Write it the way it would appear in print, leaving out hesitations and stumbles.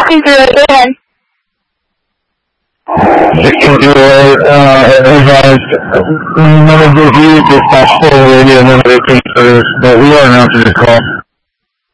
talking through it. Go ahead. None of those used this past full radio, none of the things, but we are announcing this call.